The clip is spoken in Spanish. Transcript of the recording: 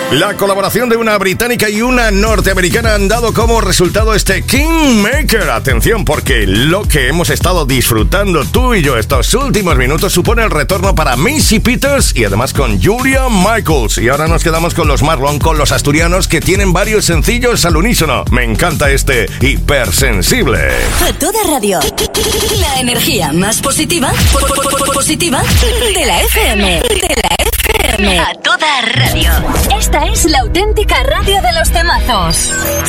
La colaboración de una británica y una norteamericana han dado como resultado este Kingmaker. Atención, porque lo que hemos estado disfrutando tú y yo estos últimos minutos supone el retorno para Maisie Peters y además con Julia Michaels. Y ahora nos quedamos con los Marlon, con los asturianos, que tienen varios sencillos al unísono. Me encanta este Hipersensible. A toda radio. La energía más positiva de la FM. A toda radio. Esta es la auténtica radio de los temazos.